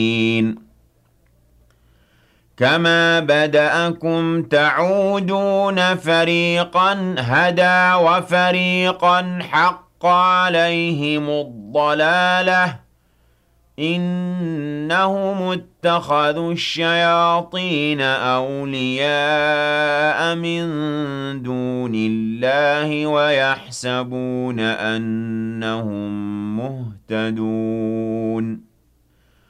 كما بدأكم تعودون فريقا هدى وفريقا حق عليهم الضلالة إنهم اتخذوا الشياطين أولياء من دون الله ويحسبون أنهم مهتدون